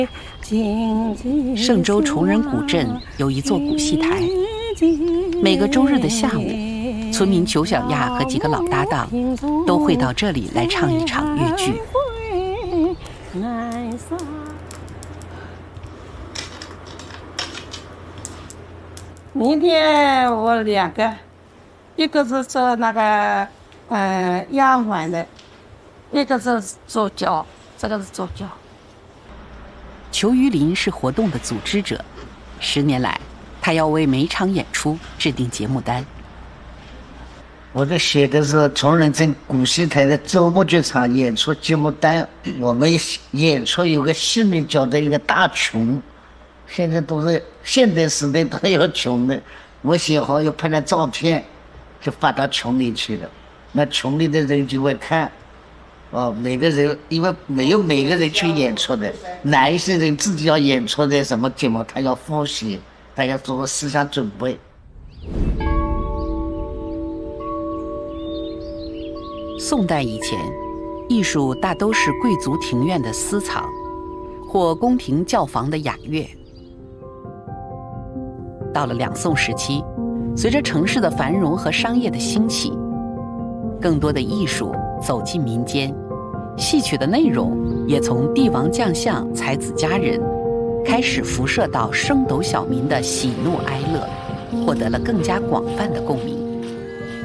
嵊州崇仁古镇有一座古戏台，每个周日的下午，村民裘小亚和几个老搭档都会到这里来唱一场粤剧。 明天我2个，一个是做那个丫鬟的，一个是做脚，这个是做脚。 裘于林是活动的组织者，10年来，他要为每场演出制定节目单。 我这写的是崇仁镇古戏台的周末剧场演出节目单。我们演出有个戏名叫做一个大琼，现在都是现代时代都要琼的。我写好又拍了照片，就发到群里去了。那群里的人就会看。每个人因为没有每个人去演出的，哪一些人自己要演出的什么节目，他要复习，他要做思想准备。 宋代以前，艺术大都是贵族庭院的私藏，或宫廷教坊的雅乐。到了两宋时期，随着城市的繁荣和商业的兴起，更多的艺术走进民间，戏曲的内容也从帝王将相、才子佳人，开始辐射到升斗小民的喜怒哀乐，获得了更加广泛的共鸣。